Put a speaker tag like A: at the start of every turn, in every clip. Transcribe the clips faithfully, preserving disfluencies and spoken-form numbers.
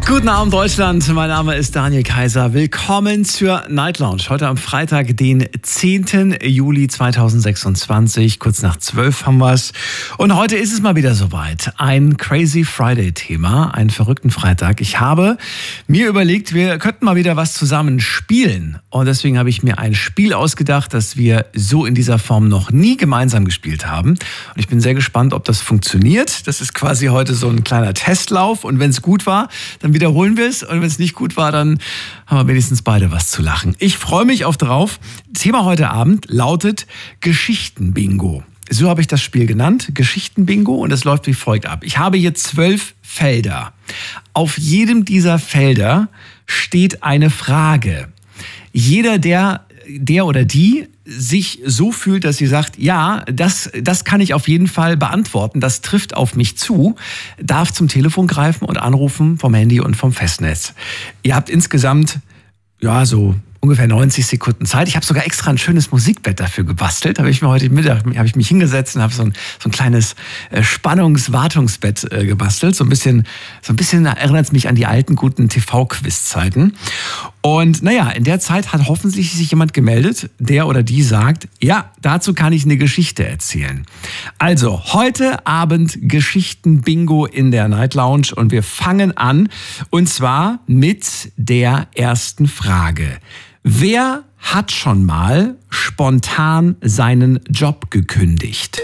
A: Guten Abend Deutschland, mein Name ist Daniel Kaiser. Willkommen zur Night Lounge. Heute am Freitag, den zehnten Juli zweitausendsechsundzwanzig. Kurz nach zwölf haben wir es. Und heute ist es mal wieder soweit. Ein Crazy Friday-Thema, einen verrückten Freitag. Ich habe mir überlegt, wir könnten mal wieder was zusammen spielen. Und deswegen habe ich mir ein Spiel ausgedacht, das wir so in dieser Form noch nie gemeinsam gespielt haben. Und ich bin sehr gespannt, ob das funktioniert. Das ist quasi heute so ein kleiner Testlauf. Und wenn es gut war, dann wiederholen wir es. Und wenn es nicht gut war, dann haben wir wenigstens beide was zu lachen. Ich freue mich auf drauf. Thema heute Abend lautet Geschichtenbingo. So habe ich das Spiel genannt, Geschichtenbingo. Und es läuft wie folgt ab. Ich habe hier zwölf Felder. Auf jedem dieser Felder steht eine Frage. Jeder, der, der oder die sich so fühlt, dass sie sagt, ja, das, das kann ich auf jeden Fall beantworten, das trifft auf mich zu, darf zum Telefon greifen und anrufen vom Handy und vom Festnetz. Ihr habt insgesamt, ja, so ungefähr neunzig Sekunden Zeit. Ich habe sogar extra ein schönes Musikbett dafür gebastelt. Habe ich mir heute Mittag habe ich mich hingesetzt und habe so ein so ein kleines äh, Spannungswartungsbett äh, gebastelt. So ein bisschen so ein bisschen erinnert es mich an die alten guten T V-Quiz-Zeiten. Und naja, in der Zeit hat hoffentlich sich jemand gemeldet, der oder die sagt, ja, dazu kann ich eine Geschichte erzählen. Also heute Abend Geschichten-Bingo in der Night Lounge und wir fangen an und zwar mit der ersten Frage. Wer hat schon mal spontan seinen Job gekündigt?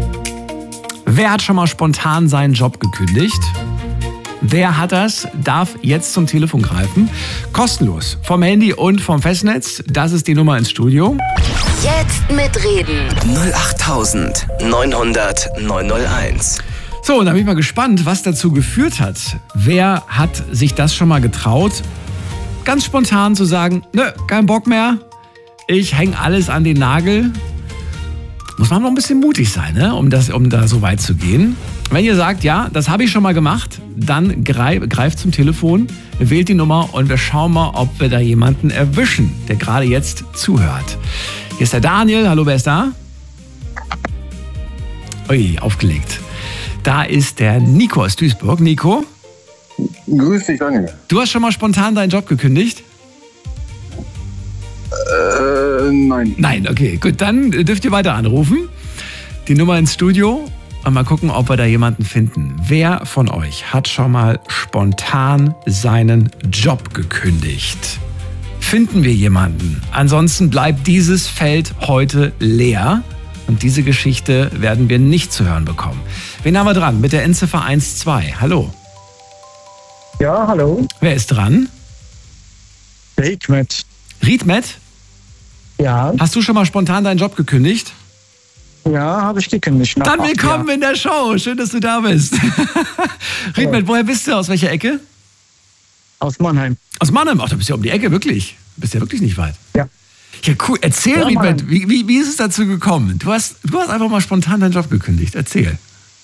A: Wer hat schon mal spontan seinen Job gekündigt? Wer hat das, darf jetzt zum Telefon greifen. Kostenlos. Vom Handy und vom Festnetz. Das ist die Nummer ins Studio.
B: Jetzt mitreden.
C: null acht neunhundert neunhunderteins.
A: So, und da bin ich mal gespannt, was dazu geführt hat. Wer hat sich das schon mal getraut, ganz spontan zu sagen, nö, kein Bock mehr, ich hänge alles an den Nagel. Muss man noch ein bisschen mutig sein, ne? um, das, um da so weit zu gehen. Wenn ihr sagt, ja, das habe ich schon mal gemacht, dann greif, greift zum Telefon, wählt die Nummer und wir schauen mal, ob wir da jemanden erwischen, der gerade jetzt zuhört. Hier ist der Daniel. Hallo, wer ist da? Ui, aufgelegt. Da ist der Nico aus Duisburg. Nico?
D: Grüß dich, Daniel.
A: Du hast schon mal spontan deinen Job gekündigt?
D: Äh, nein.
A: Nein, okay, gut, dann dürft ihr weiter anrufen. Die Nummer ins Studio und mal gucken, ob wir da jemanden finden. Wer von euch hat schon mal spontan seinen Job gekündigt? Finden wir jemanden? Ansonsten bleibt dieses Feld heute leer und diese Geschichte werden wir nicht zu hören bekommen. Wen haben wir dran? Mit der Endziffer eins zwei. Hallo.
E: Ja, hallo.
A: Wer ist dran?
E: Riedmet.
A: Riedmet?
E: Ja.
A: Hast du schon mal spontan deinen Job gekündigt?
E: Ja, habe ich gekündigt.
A: Dann willkommen in der Show. Schön, dass du da bist. Riedmet, woher bist du? Aus welcher Ecke?
E: Aus Mannheim.
A: Aus Mannheim? Ach, du bist ja um die Ecke, wirklich. Du bist ja wirklich nicht weit.
E: Ja.
A: Ja, cool. Erzähl,
E: Ja,
A: Riedmet, wie, wie, wie ist es dazu gekommen? Du hast, du hast einfach mal spontan deinen Job gekündigt. Erzähl.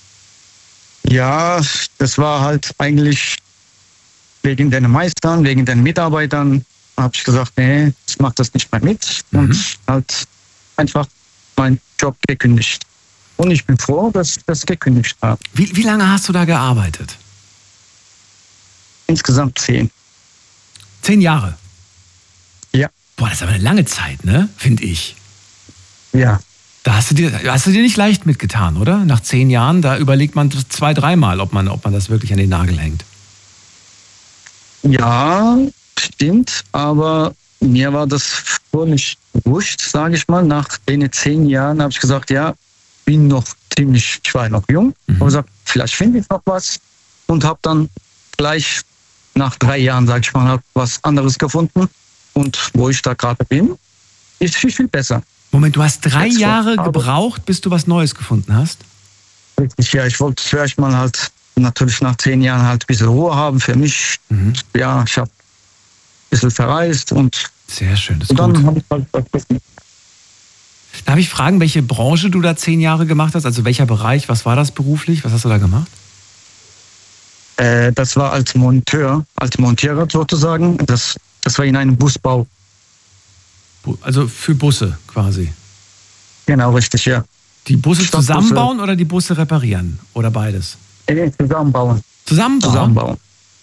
E: Ja, das war halt eigentlich wegen den Meistern, wegen den Mitarbeitern. Habe ich gesagt, nee, ich mache das nicht mehr mit.
A: Mhm.
E: Und halt einfach meinen Job gekündigt. Und ich bin froh, dass ich das gekündigt habe.
A: Wie, wie lange hast du da gearbeitet?
E: Insgesamt zehn.
A: Zehn Jahre?
E: Ja.
A: Boah, das ist aber eine lange Zeit, ne? Finde ich.
E: Ja.
A: Da hast du dir, hast du dir nicht leicht mitgetan, oder? Nach zehn Jahren, da überlegt man zwei, dreimal, ob man, ob man das wirklich an den Nagel hängt.
E: Ja, stimmt, aber mir war das vorher nicht wurscht, sage ich mal. Nach den zehn Jahren habe ich gesagt, ja, bin noch ziemlich, ich war noch jung,
A: Mhm.
E: habe gesagt, vielleicht finde ich noch was und habe dann gleich nach drei Jahren, sage ich mal, hab was anderes gefunden und wo ich da gerade bin, ist viel, viel besser.
A: Moment, du hast drei
E: Jetzt
A: Jahre
E: aber-
A: gebraucht, bis du was Neues gefunden hast?
E: Richtig, ja, ich wollte zuerst mal halt natürlich nach zehn Jahren halt ein bisschen Ruhe haben für mich.
A: Mhm.
E: Ja, ich habe ein bisschen verreist und,
A: Sehr schön, das ist
E: und dann
A: gut.
E: habe ich halt was gefunden.
A: Darf ich fragen, welche Branche du da zehn Jahre gemacht hast? Also welcher Bereich? Was war das beruflich? Was hast du da gemacht?
E: Äh, das war als Monteur, als Montierer sozusagen. Das, das war in einem Busbau.
A: Bu- Also für Busse quasi.
E: Genau, richtig, ja.
A: Die Busse
E: Stadtbusse.
A: zusammenbauen oder die Busse reparieren? Oder beides?
E: Äh, zusammenbauen.
A: Zusammenbauen?
E: Zusammenbauen.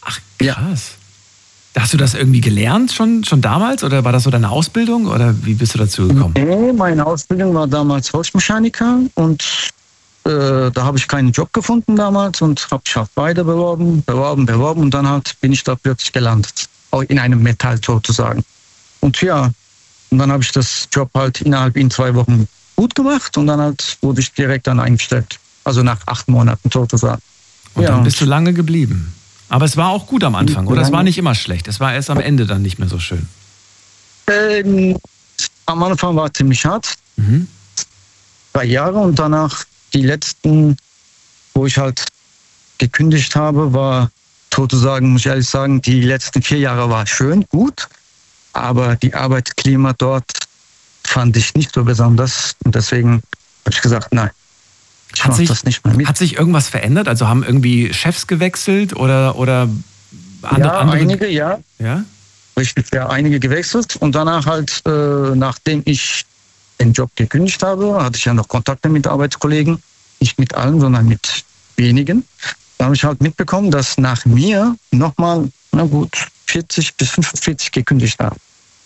A: Ach, krass. Ja. Hast du das irgendwie gelernt schon, schon damals oder war das so deine Ausbildung oder wie bist du dazu gekommen?
E: Nee, meine Ausbildung war damals Hausmechaniker und äh, da habe ich keinen Job gefunden damals und habe mich auf beide beworben, beworben, beworben und dann halt bin ich da plötzlich gelandet. Auch in einem Metall sozusagen. Und ja, und dann habe ich das Job halt innerhalb in zwei Wochen gut gemacht und dann halt wurde ich direkt dann eingestellt. Also nach acht Monaten sozusagen.
A: Und
E: ja,
A: dann bist du lange geblieben. Aber es war auch gut am Anfang, oder? Es war nicht immer schlecht. Es war erst am Ende dann nicht mehr so schön.
E: Ähm, am Anfang war es ziemlich hart.
A: Mhm.
E: Drei Jahre und danach die letzten, wo ich halt gekündigt habe, war sozusagen, muss ich ehrlich sagen, die letzten vier Jahre war schön, gut. Aber die Arbeitsklima dort fand ich nicht so besonders. Und deswegen habe ich gesagt, nein. Ich
A: hat, sich,
E: das nicht mehr mit.
A: Hat sich irgendwas verändert? Also haben irgendwie Chefs gewechselt oder, oder andere,
E: ja,
A: andere?
E: einige, ja.
A: Ja?
E: Richtig, ja, einige gewechselt. Und danach halt, äh, nachdem ich den Job gekündigt habe, hatte ich ja noch Kontakte mit Arbeitskollegen. Nicht mit allen, sondern mit wenigen. Da habe ich halt mitbekommen, dass nach mir nochmal, na gut, vierzig bis fünfundvierzig gekündigt haben.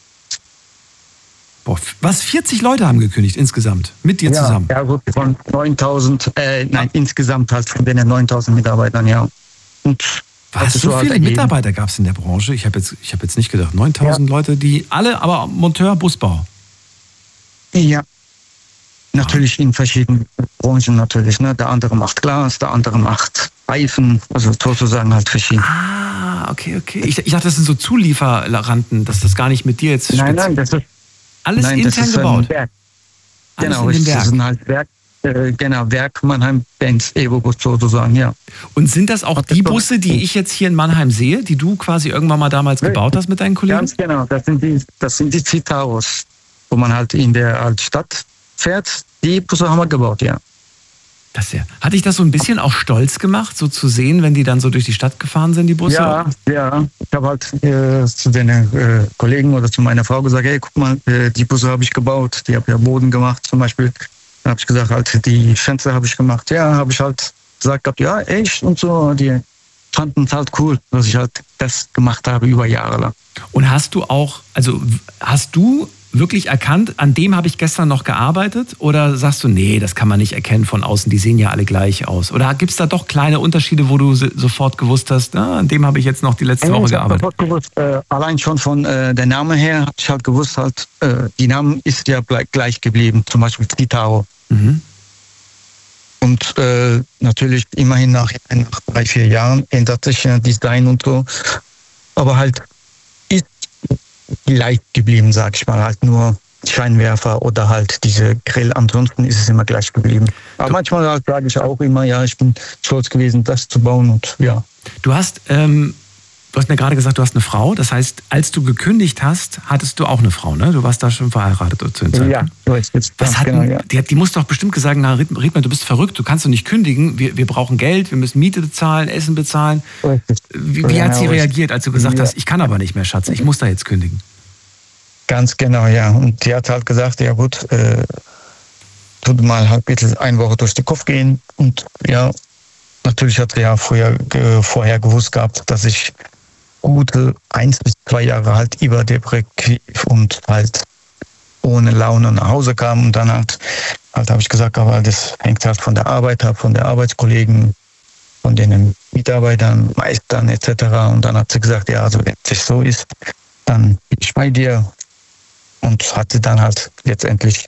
A: Boah, was, vierzig Leute haben gekündigt insgesamt, mit dir
E: ja,
A: zusammen?
E: Ja gut, von neuntausend, äh, nein, insgesamt halt von den neuntausend Mitarbeitern, ja. Und
A: was, so viele halt Mitarbeiter gab es in der Branche? Ich habe jetzt, ich hab jetzt nicht gedacht, neuntausend ja. Leute, die alle, aber Monteur, Busbau.
E: Ja, natürlich in verschiedenen Branchen natürlich. Ne? Der andere macht Glas, der andere macht Reifen, also sozusagen halt verschieden.
A: Ah, okay, okay. Ich, ich dachte, das sind so Zulieferanten, dass das gar nicht mit dir jetzt...
E: Nein, nein, das ist...
A: Alles
E: Nein,
A: intern
E: das ist
A: gebaut?
E: Ein Werk.
A: Alles
E: genau,
A: in dem
E: das
A: Werk.
E: ist ein halt Werk, äh, genau, Werk Mannheim, Benz, Evo sozusagen, ja.
A: Und sind das auch die Busse, die ich jetzt hier in Mannheim sehe, die du quasi irgendwann mal damals ja. gebaut hast mit deinen Kollegen?
E: Ganz genau, das sind die, das sind die Citaros, wo man halt in der Altstadt fährt. Die Busse haben wir gebaut, ja.
A: Das ja. Hat dich das so ein bisschen auch stolz gemacht, so zu sehen, wenn die dann so durch die Stadt gefahren sind, die Busse?
E: Ja, ja. Ich habe halt äh, zu den äh, Kollegen oder zu meiner Frau gesagt, hey, guck mal, äh, die Busse habe ich gebaut, die habe ja Boden gemacht zum Beispiel. Dann habe ich gesagt, halt, die Fenster habe ich gemacht. Ja, habe ich halt gesagt gehabt, ja, echt und so. Die fanden es halt cool, dass ich halt das gemacht habe über Jahre lang.
A: Und hast du auch, also hast du wirklich erkannt, an dem habe ich gestern noch gearbeitet? Oder sagst du, nee, das kann man nicht erkennen von außen, die sehen ja alle gleich aus? Oder gibt es da doch kleine Unterschiede, wo du sofort gewusst hast, na, an dem habe ich jetzt noch die letzte Woche
E: ich
A: gearbeitet?
E: Sofort gewusst, äh, allein schon von äh, der Name her habe ich halt gewusst, halt, äh, die Namen ist ja gleich geblieben, zum Beispiel Citaro.
A: Mhm.
E: Und äh, natürlich immerhin nach, nach drei, vier Jahren ändert sich ja Design und so. Aber halt ist gleich geblieben, sag ich mal, halt nur Scheinwerfer oder halt diese Grill. Ansonsten ist es immer gleich geblieben. Aber manchmal halt sage ich auch immer, ja, ich bin stolz gewesen, das zu bauen und ja.
A: Du hast, ähm, du hast mir gerade gesagt, du hast eine Frau. Das heißt, als du gekündigt hast, hattest du auch eine Frau, ne? Du warst da schon verheiratet zu den Zeiten.
E: Ja, so ist es.
A: Was hat
E: genau, ja.
A: die, die muss doch bestimmt gesagt, na, Riedmann, du bist verrückt, du kannst doch nicht kündigen. Wir, wir brauchen Geld, wir müssen Miete bezahlen, Essen bezahlen.
E: So ist es.
A: Wie, wie
E: ja,
A: hat sie
E: ja,
A: reagiert, als du gesagt
E: ja.
A: hast, ich kann aber nicht mehr, Schatz, ich muss da jetzt kündigen?
E: Ganz genau, ja. Und die hat halt gesagt, ja gut, äh, tut mal halt bitte eine Woche durch den Kopf gehen. Und ja, natürlich hat sie ja früher, äh, vorher gewusst gehabt, dass ich gute eins bis zwei Jahre halt überdepressiv und halt ohne Laune nach Hause kam. Und dann halt, halt habe ich gesagt, aber das hängt halt von der Arbeit ab, von der Arbeitskollegen, von den Mitarbeitern, Meistern et cetera. Und dann hat sie gesagt, ja, also wenn es so ist, dann bin ich bei dir. Und hatte dann halt letztendlich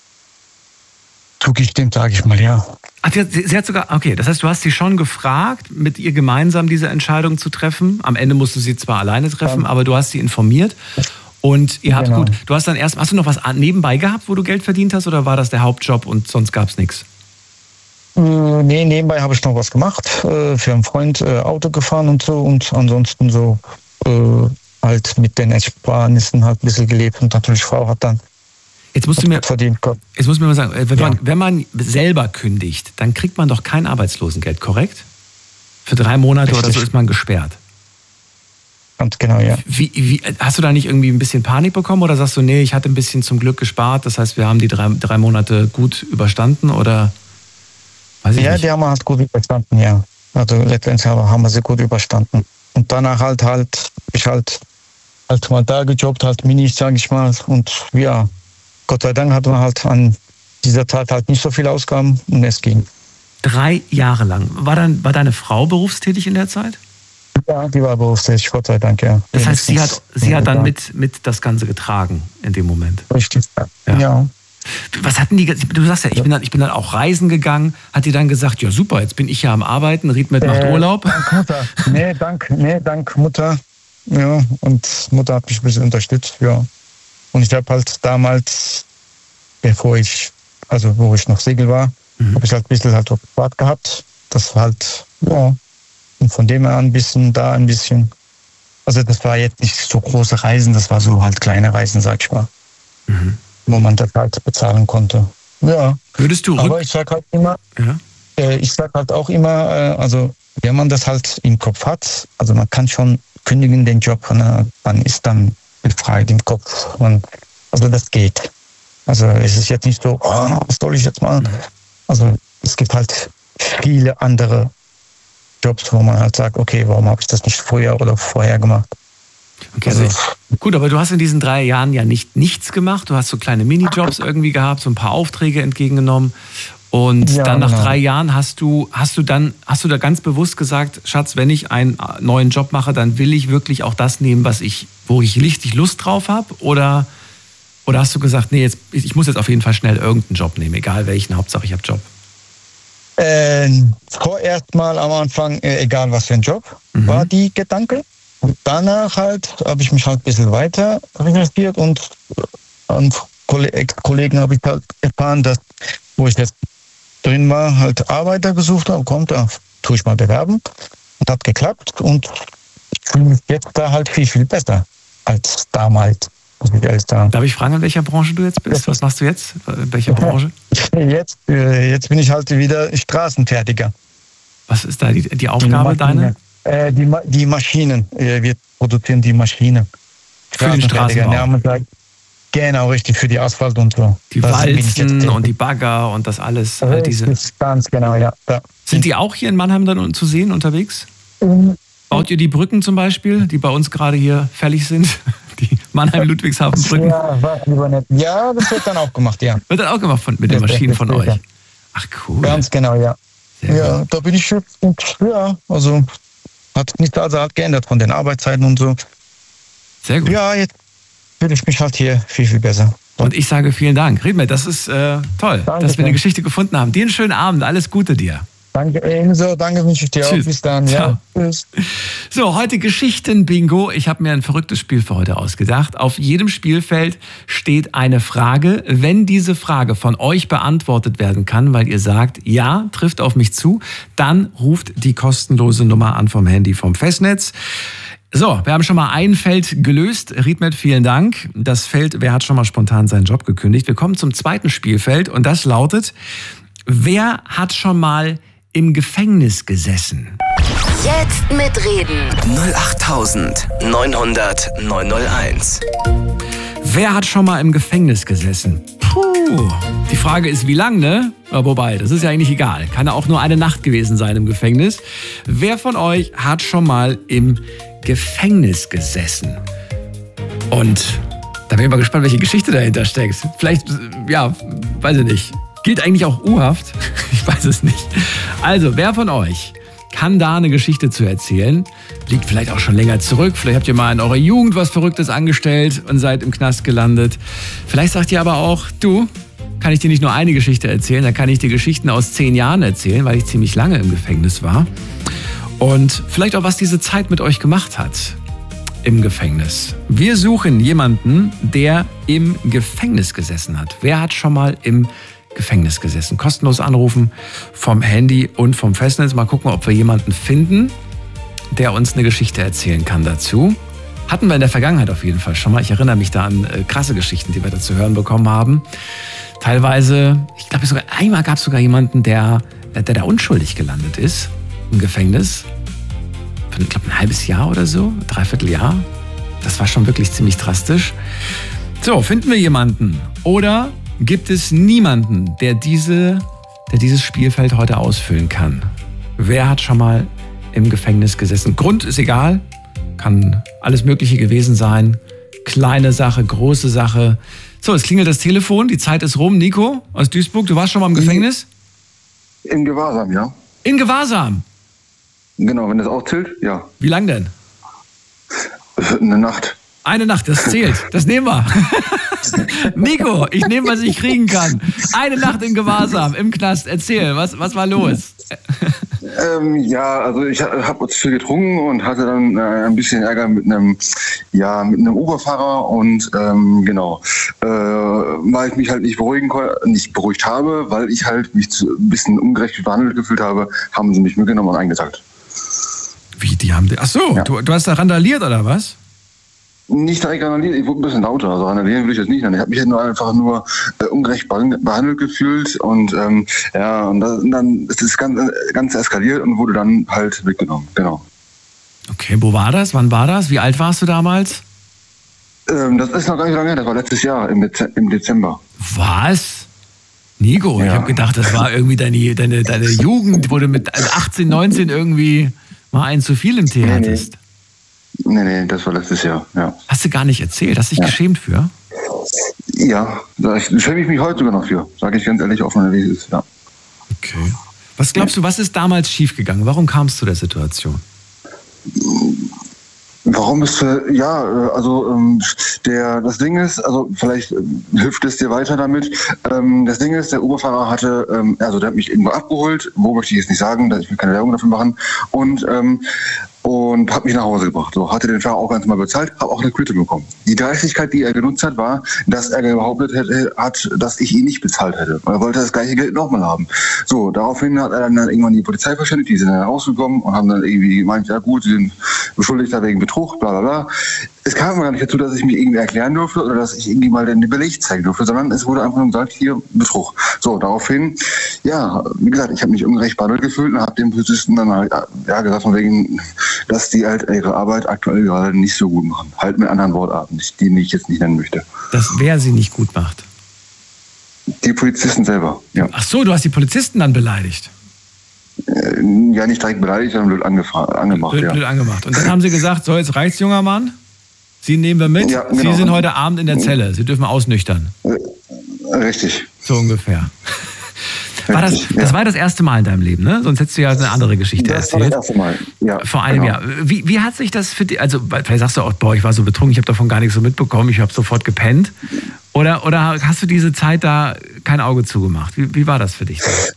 E: zugestimmt, sage ich mal, ja.
A: Ach, sie, sie hat sogar, okay, das heißt, du hast sie schon gefragt, mit ihr gemeinsam diese Entscheidung zu treffen. Am Ende musst du sie zwar alleine treffen, ja. aber du hast sie informiert. Und ihr habt
E: genau.
A: gut, du hast dann erst, hast du noch was nebenbei gehabt, wo du Geld verdient hast, oder war das der Hauptjob und sonst gab es nichts?
E: Äh, nee, nebenbei habe ich noch was gemacht, äh, für einen Freund äh, Auto gefahren und so und ansonsten so äh, halt mit den Ersparnissen halt ein bisschen gelebt und natürlich Frau hat dann
A: Jetzt musst du mir,
E: verdient.
A: jetzt musst du mir mal sagen, wenn,
E: ja.
A: man, wenn man selber kündigt, dann kriegt man doch kein Arbeitslosengeld, korrekt? Für drei Monate Richtig. oder so ist man gesperrt.
E: Ganz genau, ja.
A: Wie, wie, hast du da nicht irgendwie ein bisschen Panik bekommen oder sagst du, nee, ich hatte ein bisschen zum Glück gespart, das heißt, wir haben die drei, drei Monate gut überstanden oder weiß ich
E: ja,
A: nicht?
E: die haben wir halt gut überstanden, ja. Also letztendlich haben wir sie gut überstanden. Und danach halt halt, ich halt, halt mal da gejobbt, halt Minis, sag ich mal. Und ja, Gott sei Dank hat man halt an dieser Zeit halt nicht so viele Ausgaben und es ging.
A: Drei Jahre lang. War, dann, war deine Frau berufstätig in der Zeit?
E: Ja, die war berufstätig, Gott sei Dank, ja.
A: Das heißt, sie hat, sie hat dann mit, mit das Ganze getragen in dem Moment?
E: Richtig,
A: ja.
E: ja.
A: Was hatten die, du sagst ja, ich bin, dann, ich bin dann auch reisen gegangen, hat die dann gesagt, ja super, jetzt bin ich ja am Arbeiten, Riedmet macht
E: äh,
A: Urlaub?
E: Dank Mutter, nee, dank, nee, dank Mutter, ja, und Mutter hat mich ein bisschen unterstützt, ja. Und ich habe halt damals, bevor ich, also wo ich noch Segel war, mhm. habe ich halt ein bisschen halt Fahrt gehabt, das war halt, ja, und von dem her ein bisschen, da ein bisschen, also das war jetzt nicht so große Reisen, das war so halt kleine Reisen, sag ich mal. Mhm. Wo man das halt bezahlen konnte. Ja.
A: Würdest du
E: Aber ich sag halt immer,
A: ja.
E: äh, ich sag halt auch immer, äh, also wenn man das halt im Kopf hat, also man kann schon kündigen den Job, ne, man ist dann befreit im Kopf. Und, also das geht. Also es ist jetzt nicht so, oh, was soll ich jetzt machen? Also es gibt halt viele andere Jobs, wo man halt sagt, okay, warum habe ich das nicht früher oder vorher gemacht?
A: Okay, also, gut, aber du hast in diesen drei Jahren ja nicht nichts gemacht. Du hast so kleine Minijobs irgendwie gehabt, so ein paar Aufträge entgegengenommen. Und ja, dann nach genau. drei Jahren hast du, hast du dann, hast du da ganz bewusst gesagt, Schatz, wenn ich einen neuen Job mache, dann will ich wirklich auch das nehmen, was ich, wo ich richtig Lust drauf habe? Oder, oder hast du gesagt, nee, jetzt, ich muss jetzt auf jeden Fall schnell irgendeinen Job nehmen, egal welchen, Hauptsache ich habe Job?
E: Äh, vorerst mal am Anfang, äh, egal was für ein Job, mhm. war die Gedanke. Und danach halt habe ich mich halt ein bisschen weiter recherchiert und an Kollegen habe ich halt erfahren, dass, wo ich jetzt drin war, halt Arbeiter gesucht habe, kommt, da tue ich mal bewerben und hat geklappt und ich fühle mich jetzt da halt viel, viel besser als damals.
A: Darf ich fragen, in welcher Branche du jetzt bist? Was machst du jetzt? In welcher Branche?
E: Jetzt, jetzt bin ich halt wieder Straßenfertiger.
A: Was ist da die, die Aufgabe die deine?
E: Äh, die, die Maschinen. Wir produzieren die Maschinen.
A: Für den Straßenbau?
E: Ja, genau, richtig, für die Asphalt und so.
A: Die das Walzen und die Bagger und das alles.
E: All diese. Ganz genau, ja. Da.
A: Sind die auch hier in Mannheim dann zu sehen, unterwegs?
E: Mhm.
A: Baut ihr die Brücken zum Beispiel, die bei uns gerade hier fällig sind? Die Mannheim-Ludwigshafen-Brücken?
E: Ja, lieber nicht. Ja, das wird dann auch gemacht, ja.
A: Wird dann auch gemacht von, mit den Maschinen von euch? Ach, cool.
E: Ganz genau, ja. Sehr ja, gut. Da bin ich schon, ja, also hat nicht also hat geändert von den Arbeitszeiten und so.
A: Sehr gut.
E: Ja, jetzt fühle ich mich halt hier viel, viel besser.
A: Und ich sage vielen Dank. Riedmet, das ist äh, toll, danke, dass wir eine Geschichte gefunden haben. Dir einen schönen Abend, alles Gute dir.
E: Danke, ebenso. Danke wünsche ich dir
A: Tschüss.
E: auch. Bis dann. Ja. Tschüss.
A: So, heute Geschichten-Bingo. Ich habe mir ein verrücktes Spiel für heute ausgedacht. Auf jedem Spielfeld steht eine Frage. Wenn diese Frage von euch beantwortet werden kann, weil ihr sagt, ja, trifft auf mich zu, dann ruft die kostenlose Nummer an vom Handy vom Festnetz. So, wir haben schon mal ein Feld gelöst. Riedmet, vielen Dank. Das Feld, wer hat schon mal spontan seinen Job gekündigt? Wir kommen zum zweiten Spielfeld und das lautet, wer hat schon mal im Gefängnis gesessen?
B: Jetzt mitreden.
C: null acht neun hundert neun null eins.
A: Wer hat schon mal im Gefängnis gesessen? Puh, die Frage ist, wie lang, ne? Ja, wobei, das ist ja eigentlich egal. Kann ja auch nur eine Nacht gewesen sein im Gefängnis. Wer von euch hat schon mal im Gefängnis gesessen? Und da bin ich mal gespannt, welche Geschichte dahinter steckt. Vielleicht, ja, weiß ich nicht. Gilt eigentlich auch U-Haft? Ich weiß es nicht. Also, wer von euch kann da eine Geschichte zu erzählen? Liegt vielleicht auch schon länger zurück. Vielleicht habt ihr mal in eurer Jugend was Verrücktes angestellt und seid im Knast gelandet. Vielleicht sagt ihr aber auch, du, kann ich dir nicht nur eine Geschichte erzählen, dann kann ich dir Geschichten aus zehn Jahren erzählen, weil ich ziemlich lange im Gefängnis war. Und vielleicht auch, was diese Zeit mit euch gemacht hat im Gefängnis. Wir suchen jemanden, der im Gefängnis gesessen hat. Wer hat schon mal im Gefängnis gesessen? Kostenlos anrufen vom Handy und vom Festnetz. Mal gucken, ob wir jemanden finden, der uns eine Geschichte erzählen kann dazu. Hatten wir in der Vergangenheit auf jeden Fall schon mal. Ich erinnere mich da an äh, krasse Geschichten, die wir da zu hören bekommen haben. Teilweise, ich glaube sogar, einmal gab es sogar jemanden, der, der, der da unschuldig gelandet ist im Gefängnis. Für, ich glaube, ein halbes Jahr oder so, ein Dreivierteljahr. Das war schon wirklich ziemlich drastisch. So, finden wir jemanden? Oder gibt es niemanden, der, diese, der dieses Spielfeld heute ausfüllen kann? Wer hat schon mal im Gefängnis gesessen. Grund ist egal, kann alles Mögliche gewesen sein. Kleine Sache, große Sache. So, es klingelt das Telefon, die Zeit ist rum. Nico aus Duisburg, du warst schon mal im Gefängnis?
D: In Gewahrsam, ja.
A: In Gewahrsam?
D: Genau, wenn das auch zählt, ja.
A: Wie lang denn?
D: Eine Nacht.
A: Eine Nacht, das zählt. Das nehmen wir. Nico, ich nehme, was ich kriegen kann. Eine Nacht in Gewahrsam, im Knast. Erzähl, was, was war los?
D: Ähm, ja, also ich habe zu viel getrunken und hatte dann äh, ein bisschen Ärger mit einem, ja, mit einem Uberfahrer und ähm, genau, äh, weil ich mich halt nicht beruhigen nicht beruhigt habe, weil ich halt mich zu, ein bisschen ungerecht behandelt gefühlt habe, haben sie mich mitgenommen und eingesackt.
A: Wie, die haben... Ach so, ja. du, du hast da randaliert oder was?
D: Nicht direkt randaliert, ich wurde ein bisschen lauter. Also randalieren will ich jetzt nicht nennen. Ich habe mich nur einfach nur äh, ungerecht behandelt gefühlt und ähm, ja, und das, dann ist das Ganze, Ganze eskaliert und wurde dann halt mitgenommen. Genau.
A: Okay, wo war das? Wann war das? Wie alt warst du damals?
D: Ähm, das ist noch gar nicht lange her, das war letztes Jahr im, Dez- im Dezember.
A: Was? Nico, ja. Ich habe gedacht, das war irgendwie deine, deine, deine Jugend, wo du mit achtzehn, neunzehn irgendwie mal einen zu viel im Tee
D: nee,
A: hattest.
D: Nee. Nee, nee, das war letztes Jahr, ja.
A: Hast du gar nicht erzählt? Hast du dich ja. geschämt für?
D: Ja, da schäme ich mich heute sogar noch für. Sage ich ganz ehrlich, offen wie es ist, ja.
A: Okay. Was glaubst du, was ist damals schiefgegangen? Warum kam es zu der Situation?
D: Warum ist, ja, also der, das Ding ist, also vielleicht hilft es dir weiter damit, das Ding ist, der Uberfahrer hatte, also der hat mich irgendwo abgeholt, wo möchte ich jetzt nicht sagen, ich will keine Werbung dafür machen, und und hat mich nach Hause gebracht. So, hatte den Fahrer auch ganz mal bezahlt, habe auch eine Quittung bekommen. Die Dreistigkeit, die er genutzt hat, war, dass er behauptet hätte, hat, dass ich ihn nicht bezahlt hätte. Er wollte das gleiche Geld nochmal haben. So, daraufhin hat er dann irgendwann die Polizei verständigt, die sind dann rausgekommen und haben dann irgendwie gemeint, ja gut, sie sind Beschuldigter wegen Betrug, bla bla bla. Es kam gar nicht dazu, dass ich mich irgendwie erklären durfte oder dass ich irgendwie mal den Beleg zeigen durfte, sondern es wurde einfach nur gesagt, hier, Betrug. So, daraufhin, ja, wie gesagt, ich habe mich ungerecht behandelt gefühlt und habe dem Polizisten dann halt, ja, gesagt, von wegen, dass die halt ihre Arbeit aktuell gerade nicht so gut machen. Halt mit anderen Wortarten, die ich jetzt nicht nennen möchte.
A: Dass wer sie nicht gut macht?
D: Die Polizisten selber, ja.
A: Ach so, du hast die Polizisten dann beleidigt?
D: Äh, ja, nicht direkt beleidigt, sondern blöd angefa- angemacht,
A: blöd,
D: ja.
A: Blöd angemacht. Und dann haben sie gesagt, so, jetzt reicht's, junger Mann. Sie nehmen wir mit. Ja, genau. Sie sind heute Abend in der Zelle. Sie dürfen ausnüchtern.
D: Richtig.
A: So ungefähr. War das, das ja. war das erste Mal in deinem Leben, ne? Sonst hättest du ja eine andere Geschichte
D: das
A: erzählt.
D: Das war das erste Mal, ja.
A: Vor einem
D: genau.
A: Jahr. Wie, wie hat sich das für dich, also vielleicht sagst du auch, boah, ich war so betrunken, ich habe davon gar nichts so mitbekommen, ich habe sofort gepennt. Oder, oder hast du diese Zeit da kein Auge zugemacht? Wie, wie war das für dich?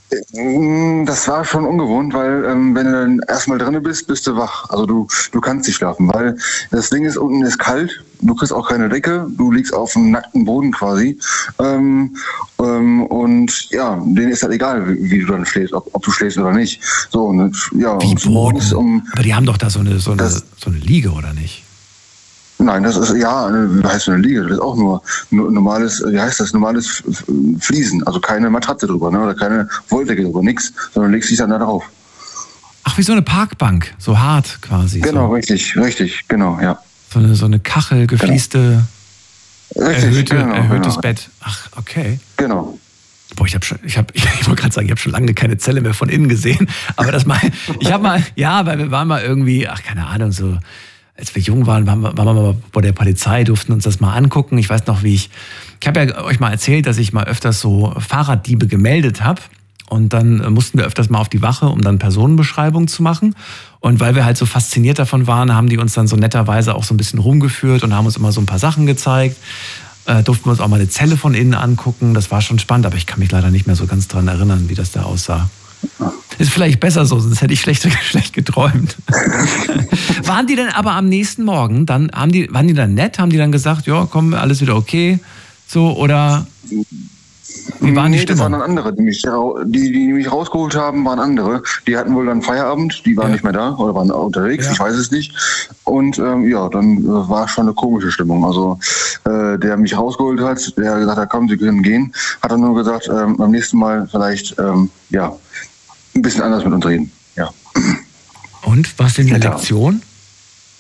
D: Das war schon ungewohnt, weil ähm, wenn du dann erstmal drin bist, bist du wach. Also du, du kannst nicht schlafen, weil das Ding ist, unten ist kalt, du kriegst auch keine Decke, du liegst auf dem nackten Boden quasi. Ähm, ähm, und ja, denen ist halt egal, wie, wie du dann schläfst, ob, ob du schläfst oder nicht. So, und, ja,
A: wie
D: und morgens um.
A: Aber die haben doch da so eine, so eine,
D: das,
A: so eine Liege, oder nicht?
D: Nein, das ist, ja, wie heißt so eine Liege? Das ist auch nur normales, wie heißt das, normales Fliesen. Also keine Matratze drüber, ne? Oder keine Wolldecke drüber, nix, sondern legst dich dann da drauf.
A: Ach, wie so eine Parkbank, so hart quasi.
D: Genau,
A: so.
D: richtig, richtig, genau, ja.
A: So eine, so eine Kachel, gefließte,
D: genau. Richtig,
A: erhöhte,
D: genau,
A: erhöhtes
D: genau.
A: Bett. Ach, okay.
D: Genau.
A: Boah, ich habe schon, ich habe, ich, ich wollte gerade sagen, ich habe schon lange keine Zelle mehr von innen gesehen. Aber das mal, ich habe mal, ja, weil wir waren mal irgendwie, ach, keine Ahnung, so, als wir jung waren, waren wir, waren wir mal bei der Polizei, durften uns das mal angucken. Ich weiß noch, wie ich, ich habe ja euch mal erzählt, dass ich mal öfters so Fahrraddiebe gemeldet habe. Und dann mussten wir öfters mal auf die Wache, um dann Personenbeschreibungen zu machen. Und weil wir halt so fasziniert davon waren, haben die uns dann so netterweise auch so ein bisschen rumgeführt und haben uns immer so ein paar Sachen gezeigt. Äh, durften wir uns auch mal eine Zelle von innen angucken. Das war schon spannend, aber ich kann mich leider nicht mehr so ganz dran erinnern, wie das da aussah. Ist vielleicht besser so, sonst hätte ich schlecht, schlecht geträumt. Waren die denn aber am nächsten Morgen, dann haben die, waren die dann nett? Haben die dann gesagt, ja, komm, alles wieder okay? So, oder wie waren die
D: nee,
A: Stimmung?
D: Das waren dann andere, die mich, die, die mich rausgeholt haben, waren andere. Die hatten wohl dann Feierabend, die waren ja. nicht mehr da oder waren unterwegs, ja. ich weiß es nicht. Und ähm, ja, dann äh, war schon eine komische Stimmung. Also äh, der mich rausgeholt hat, der gesagt hat, komm, Sie können gehen, hat dann nur gesagt, ähm, beim nächsten Mal vielleicht, ähm, ja, ein bisschen anders mit uns reden. Ja.
A: Und, was denn eine Lektion?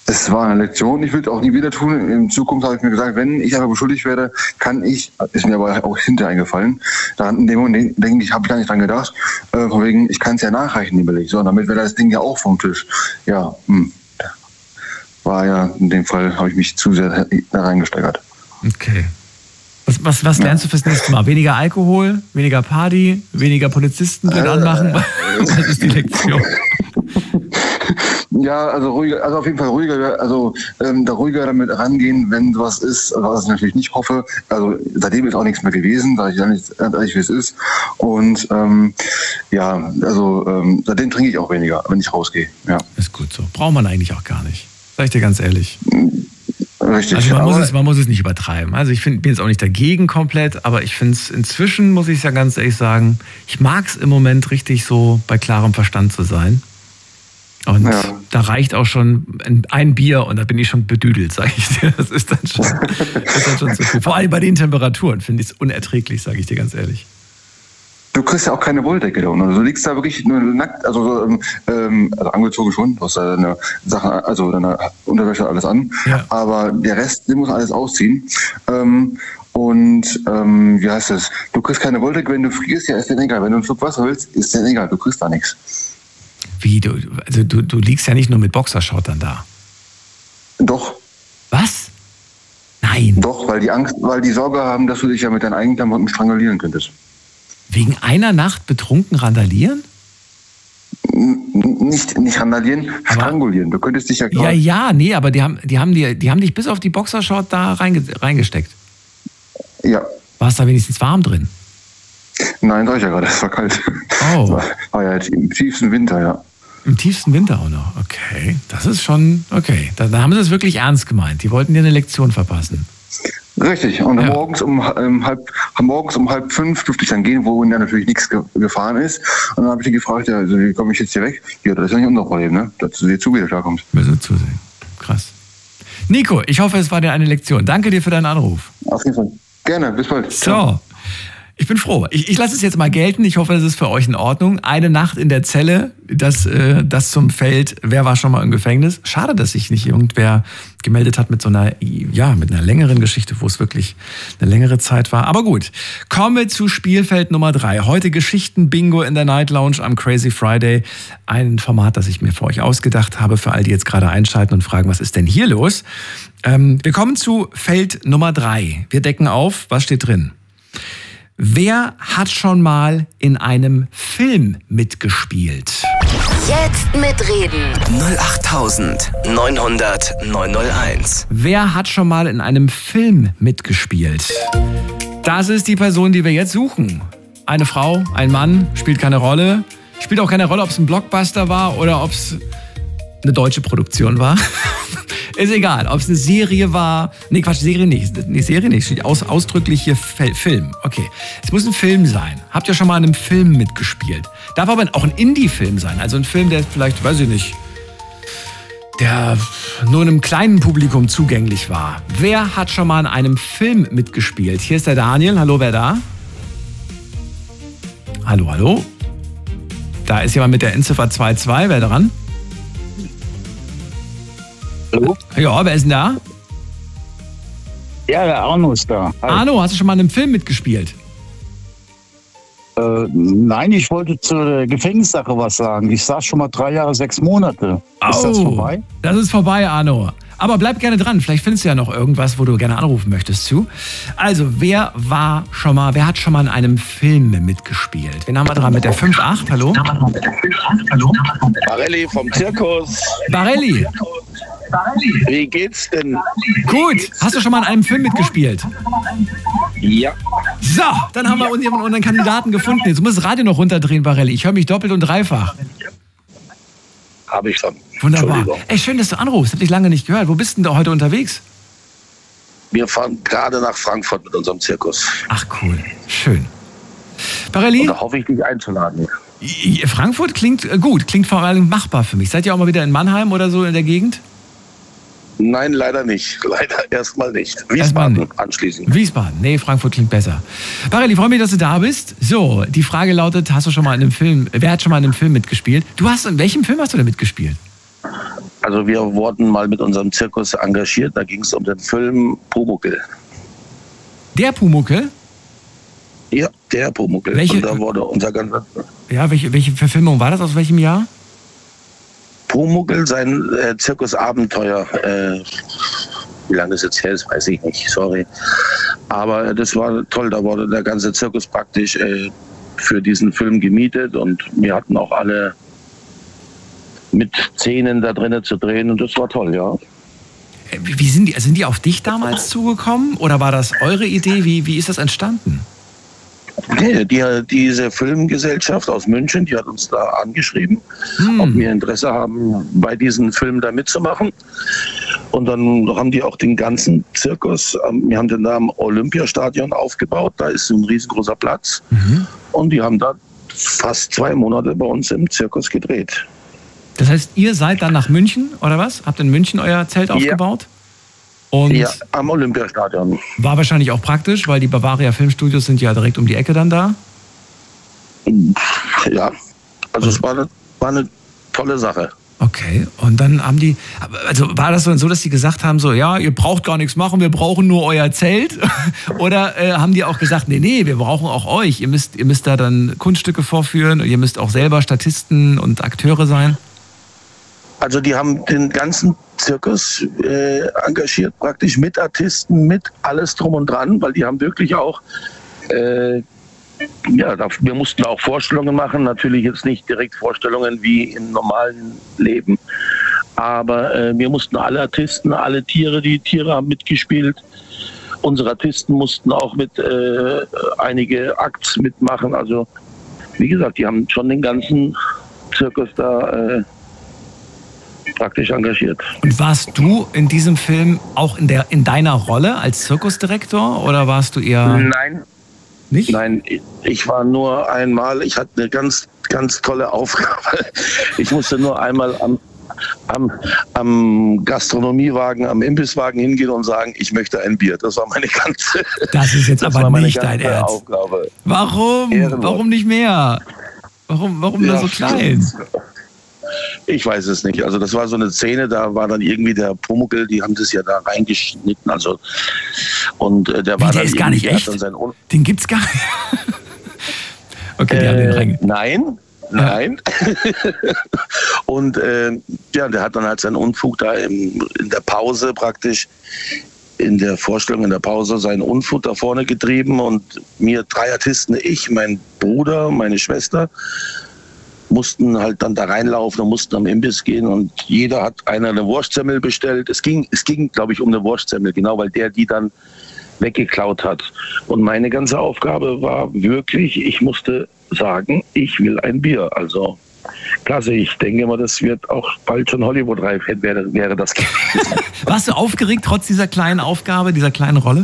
D: Es war eine Lektion. Ich will es auch nie wieder tun. In Zukunft habe ich mir gesagt, wenn ich einfach beschuldigt werde, kann ich, ist mir aber auch hinterher eingefallen, da in dem Moment denke ich, habe ich gar nicht dran gedacht, äh, von wegen, ich kann es ja nachreichen, den Beleg. So, und damit wäre das Ding ja auch vom Tisch. Ja, hm. War ja, in dem Fall habe ich mich zu sehr da reingesteigert.
A: Okay. Was, was, was lernst du fürs nächste Mal? Weniger Alkohol, weniger Party, weniger Polizisten drin anmachen? Was ist die Lektion?
D: Ja, also ruhiger, also auf jeden Fall ruhiger, also ähm, da ruhiger damit rangehen, wenn sowas ist, was ich natürlich nicht hoffe. Also seitdem ist auch nichts mehr gewesen, da ich ja nicht ehrlich, wie es ist. Und ähm, ja, also ähm, seitdem trinke ich auch weniger, wenn ich rausgehe. Ja.
A: Ist gut so. Braucht man eigentlich auch gar nicht. Sag ich dir ganz ehrlich.
D: Richtig.
A: Also man muss, es, man muss es nicht übertreiben. Also ich find, bin jetzt auch nicht dagegen komplett, aber ich finde es inzwischen, muss ich ja ganz ehrlich sagen, ich mag es im Moment richtig so bei klarem Verstand zu sein. Und ja. Da reicht auch schon ein Bier und da bin ich schon bedüdelt, sage ich dir. Das ist dann schon, das ist dann schon zu viel. Vor allem bei den Temperaturen finde ich es unerträglich, sage ich dir ganz ehrlich.
D: Du kriegst ja auch keine Wolldecke da unten. Also du liegst da wirklich nur nackt, also, ähm, also angezogen schon, du hast da deine Sachen, also deine Unterwäsche, alles an. Ja. Aber der Rest, den muss alles ausziehen. Ähm, und ähm, wie heißt das? Du kriegst keine Wolldecke, wenn du frierst, ja, ist dir egal. Wenn du einen Schluck Wasser willst, ist dir egal, du kriegst da nichts.
A: Wie, du, also du, du liegst ja nicht nur mit Boxershort dann da.
D: Doch.
A: Was? Nein.
D: Doch, weil die Angst, weil die Sorge haben, dass du dich ja mit deinen eigenen Klamotten strangulieren könntest.
A: Wegen einer Nacht betrunken randalieren?
D: Nicht, nicht randalieren, aber strangulieren. Du könntest dich ja
A: Ja, ja, nee, aber die haben, die haben, die, die haben dich bis auf die Boxershort da reinge, reingesteckt.
D: Ja.
A: War es da wenigstens warm drin?
D: Nein, sag ich ja gerade, es war kalt.
A: Oh.
D: War, war ja im tiefsten Winter, ja.
A: Im tiefsten Winter auch noch, okay. Das ist schon, okay. Da, da haben sie es wirklich ernst gemeint. Die wollten dir eine Lektion verpassen.
D: Richtig. Und
A: ja.
D: morgens, um, um halb, morgens um halb fünf durfte ich dann gehen, wo ja natürlich nichts ge- gefahren ist. Und dann habe ich ihn gefragt, ja, also, wie komme ich jetzt hier weg? Ja, das ist ja nicht unser Problem, ne? Dass du dir zu wieder klarkommst.
A: Müssen wir zusehen. Krass. Nico, ich hoffe, es war dir eine Lektion. Danke dir für deinen Anruf.
D: Auf jeden Fall. Gerne, bis bald.
A: So. Ciao. Ich bin froh. Ich, ich lasse es jetzt mal gelten. Ich hoffe, es ist für euch in Ordnung. Eine Nacht in der Zelle, das, äh, das zum Feld. Wer war schon mal im Gefängnis? Schade, dass sich nicht irgendwer gemeldet hat mit so einer, ja, mit einer längeren Geschichte, wo es wirklich eine längere Zeit war. Aber gut. Kommen wir zu Spielfeld Nummer drei. Heute Geschichten-Bingo in der Night Lounge am Crazy Friday. Ein Format, das ich mir für euch ausgedacht habe, für all die jetzt gerade einschalten und fragen, was ist denn hier los? Ähm, wir kommen zu Feld Nummer drei. Wir decken auf. Was steht drin? Wer hat schon mal in einem Film mitgespielt?
B: Jetzt mitreden.
C: null acht neun hundert neun null eins.
A: Wer hat schon mal in einem Film mitgespielt? Das ist die Person, die wir jetzt suchen. Eine Frau, ein Mann, spielt keine Rolle. Spielt auch keine Rolle, ob es ein Blockbuster war oder ob es eine deutsche Produktion war. Ist egal, ob es eine Serie war. Nee, Quatsch, Serie nicht. Nee, Serie nicht. Steht aus, ausdrücklich hier Film. Okay. Es muss ein Film sein. Habt ihr schon mal in einem Film mitgespielt? Darf aber auch ein Indie-Film sein. Also ein Film, der vielleicht, weiß ich nicht, der nur einem kleinen Publikum zugänglich war. Wer hat schon mal in einem Film mitgespielt? Hier ist der Daniel. Hallo, wer da? Hallo, hallo. Da ist jemand mit der Endziffer zwei zwei. Wer dran?
F: Hallo?
A: Ja, wer ist denn da?
F: Ja, der Arno ist da. Hi.
A: Arno, hast du schon mal in einem Film mitgespielt?
F: Äh, nein, ich wollte zur Gefängnissache was sagen. Ich saß schon mal drei Jahre, sechs Monate. Ist
A: oh,
F: das vorbei?
A: Das ist vorbei, Arno. Aber bleib gerne dran. Vielleicht findest du ja noch irgendwas, wo du gerne anrufen möchtest zu. Also, wer war schon mal, wer hat schon mal in einem Film mitgespielt? Wen haben wir dran? Mit der fünf acht, hallo?
F: Hallo? Barelli vom Zirkus.
A: Barelli.
F: Wie geht's denn?
A: Gut. Hast du schon mal in einem Film mitgespielt?
F: Ja.
A: So, dann haben wir unseren Kandidaten gefunden. Jetzt muss das Radio noch runterdrehen, Barelli. Ich höre mich doppelt und dreifach.
F: Habe ich schon.
A: Wunderbar. Ey, schön, dass du anrufst. Hab dich lange nicht gehört. Wo bist denn du heute unterwegs?
F: Wir fahren gerade nach Frankfurt mit unserem Zirkus.
A: Ach, cool. Schön. Barelli?
F: Und da hoffe ich, dich einzuladen.
A: Frankfurt klingt gut. Klingt vor allem machbar für mich. Seid ihr auch mal wieder in Mannheim oder so in der Gegend?
F: Nein, leider nicht. Leider erstmal nicht. Wiesbaden nicht. Anschließend.
A: Wiesbaden. Nee, Frankfurt klingt besser. Barelli, freue mich, dass du da bist. So, die Frage lautet, hast du schon mal in einem Film, wer hat schon mal in einem Film mitgespielt? Du hast, in welchem Film hast du denn mitgespielt?
G: Also wir wurden mal mit unserem Zirkus engagiert, da ging es um den Film Pumuckl.
A: Der Pumuckl?
G: Ja, der Pumuckl.
A: Welche,
G: und da wurde unser ganzer...
A: Ja, welche, welche Verfilmung war das? Aus welchem Jahr?
G: Pumuckl, sein äh, Zirkusabenteuer. Äh, wie lange es jetzt her ist, weiß ich nicht, sorry. Aber das war toll, da wurde der ganze Zirkus praktisch äh, für diesen Film gemietet und wir hatten auch alle mit Szenen da drinnen zu drehen und das war toll, ja.
A: Wie sind die, sind die auf dich damals zugekommen oder war das eure Idee? Wie, wie ist das entstanden?
G: Nee, die, diese Filmgesellschaft aus München, die hat uns da angeschrieben, hm. ob wir Interesse haben, bei diesen Filmen da mitzumachen. Und dann haben die auch den ganzen Zirkus, wir haben den da am Olympiastadion aufgebaut, da ist ein riesengroßer Platz. Mhm. Und die haben da fast zwei Monate bei uns im Zirkus gedreht.
A: Das heißt, ihr seid dann nach München, oder was? Habt in München euer Zelt aufgebaut?
G: Ja.
A: Und
G: ja, am Olympiastadion.
A: War wahrscheinlich auch praktisch, weil die Bavaria Filmstudios sind ja direkt um die Ecke dann da.
G: Ja, also es war eine, war eine tolle Sache.
A: Okay, und dann haben die, also war das so, dass die gesagt haben, so, ja, ihr braucht gar nichts machen, wir brauchen nur euer Zelt? Oder äh, haben die auch gesagt, nee, nee, wir brauchen auch euch, ihr müsst, ihr müsst da dann Kunststücke vorführen, ihr müsst auch selber Statisten und Akteure sein?
G: Also die haben den ganzen Zirkus äh, engagiert, praktisch mit Artisten, mit alles drum und dran, weil die haben wirklich auch, äh, ja, da, wir mussten auch Vorstellungen machen, natürlich jetzt nicht direkt Vorstellungen wie im normalen Leben, aber äh, wir mussten alle Artisten, alle Tiere, die Tiere haben mitgespielt, unsere Artisten mussten auch mit äh, einige Acts mitmachen, also wie gesagt, die haben schon den ganzen Zirkus da äh, praktisch engagiert.
A: Und warst du in diesem Film auch in der in deiner Rolle als Zirkusdirektor oder warst du eher...
G: Nein.
A: Nicht?
G: Nein, ich war nur einmal, ich hatte eine ganz, ganz tolle Aufgabe. Ich musste nur einmal am, am, am Gastronomiewagen, am Imbisswagen hingehen und sagen, ich möchte ein Bier. Das war meine ganze
A: Das ist jetzt
G: das
A: aber
G: war
A: nicht dein Ernst.
G: Aufgabe.
A: Warum?
G: Ehrenwort.
A: Warum nicht mehr? Warum, warum
G: Ja,
A: nur so klein?
G: Ich weiß es nicht. Also das war so eine Szene, da war dann irgendwie der Pumuckl, die haben das ja da reingeschnitten. Also und äh, der
A: Wie,
G: war
A: der
G: dann
A: ist gar nicht
G: der hat
A: echt?
G: dann sein Un-
A: Den gibt's gar nicht. Okay, die
G: äh,
A: haben den rein.
G: Nein, nein. Und äh, ja, der hat dann halt seinen Unfug da im, in der Pause praktisch, in der Vorstellung, in der Pause seinen Unfug da vorne getrieben und mir drei Artisten, ich, mein Bruder, meine Schwester, mussten halt dann da reinlaufen und mussten am Imbiss gehen und jeder hat einer eine Wurstsemmel bestellt. Es ging, es ging, glaube ich, um eine Wurstsemmel, genau, weil der die dann weggeklaut hat. Und meine ganze Aufgabe war wirklich, ich musste sagen, ich will ein Bier. Also klasse, ich denke mal, das wird auch bald schon Hollywood-reif, wäre, wäre das gewesen.
A: Warst du aufgeregt trotz dieser kleinen Aufgabe, dieser kleinen Rolle?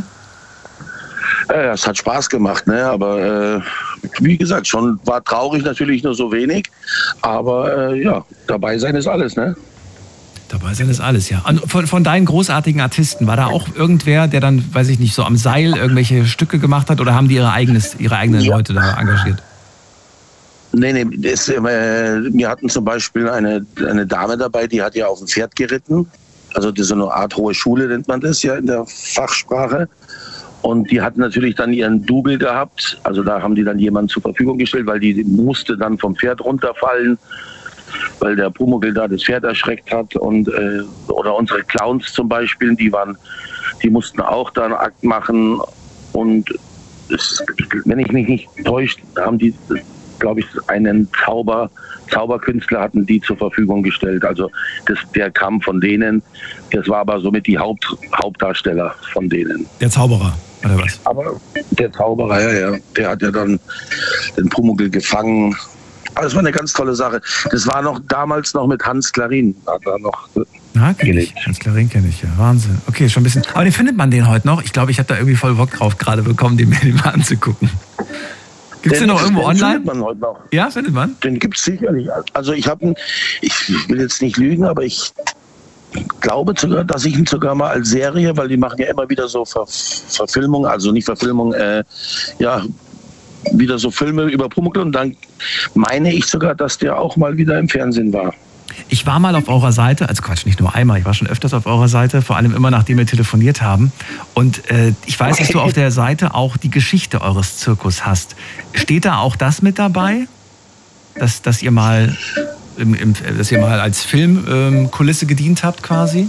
G: Ja, es hat Spaß gemacht, ne? Aber äh, wie gesagt, schon war traurig natürlich nur so wenig. Aber äh, ja, dabei sein ist alles, ne?
A: Dabei sein ist alles, ja. Und von, von deinen großartigen Artisten, war da auch irgendwer, der dann, weiß ich nicht, so am Seil irgendwelche Stücke gemacht hat oder haben die ihre, eigenes, ihre eigenen
G: Ja.
A: Leute da engagiert?
G: Nee, nee, das, äh, wir hatten zum Beispiel eine, eine Dame dabei, die hat ja auf dem Pferd geritten. Also das ist so eine Art hohe Schule, nennt man das ja in der Fachsprache. Und die hat natürlich dann ihren Double gehabt. Also da haben die dann jemanden zur Verfügung gestellt, weil die musste dann vom Pferd runterfallen, weil der Pumuckl da das Pferd erschreckt hat. Und, äh, oder unsere Clowns zum Beispiel, die waren, die mussten auch da einen Akt machen. Und es, wenn ich mich nicht täusche, haben die, glaube ich, einen Zauber, Zauberkünstler hatten die zur Verfügung gestellt. Also das, der kam von denen. Das war aber somit die Haupt, Hauptdarsteller von denen.
A: Der Zauberer, oder was?
G: Aber der Zauberer, ja, ja, der hat ja dann den Pumuckl gefangen. Aber das war eine ganz tolle Sache. Das war noch damals noch mit Hans Klarin. Hat er noch
A: Ja, kenn ich. Hans Klarin kenne ich, ja. Wahnsinn. Okay, schon ein bisschen. Aber den findet man den heute noch? Ich glaube, ich habe da irgendwie voll Bock drauf gerade bekommen, den mir mal anzugucken. Gibt es den noch irgendwo
G: den
A: online?
G: Findet man heute noch.
A: Ja, findet man?
G: Den gibt es sicherlich. Also ich habe, ich will jetzt nicht lügen, aber ich glaube sogar, dass ich ihn sogar mal als Serie, weil die machen ja immer wieder so Ver Verfilmungen, also nicht Verfilmung, äh, ja, wieder so Filme über Pumuckl und dann meine ich sogar, dass der auch mal wieder im Fernsehen war.
A: Ich war mal auf eurer Seite, also Quatsch, nicht nur einmal, ich war schon öfters auf eurer Seite, vor allem immer nachdem wir telefoniert haben. Und äh, ich weiß, dass du auf der Seite auch die Geschichte eures Zirkus hast. Steht da auch das mit dabei? Dass, dass ihr mal im, im, dass ihr mal als Filmkulisse ähm, gedient habt quasi?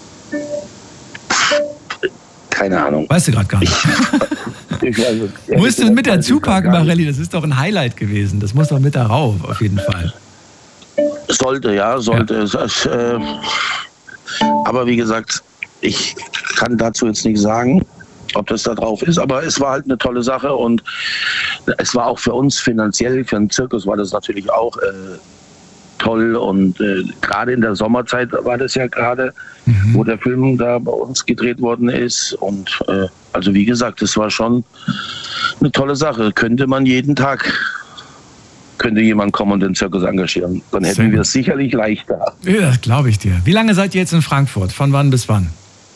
G: Keine Ahnung.
A: Weißt du gerade gar nicht.
G: Ich weiß es. Ja,
A: musst du mit dazu packen, Marelli, das ist doch ein Highlight gewesen. Das muss doch mit darauf, auf jeden Fall.
G: Sollte, ja, sollte. Ja. Es, äh, aber wie gesagt, ich kann dazu jetzt nicht sagen, ob das da drauf ist. Aber es war halt eine tolle Sache und es war auch für uns finanziell, für den Zirkus war das natürlich auch äh, toll. Und äh, gerade in der Sommerzeit war das ja gerade, mhm. wo der Film da bei uns gedreht worden ist. Und äh, also wie gesagt, es war schon eine tolle Sache. Könnte man jeden Tag, könnte jemand kommen und den Zirkus engagieren. Dann hätten Sehr wir es sicherlich leichter.
A: Ja, das glaube ich dir. Wie lange seid ihr jetzt in Frankfurt? Von wann bis wann?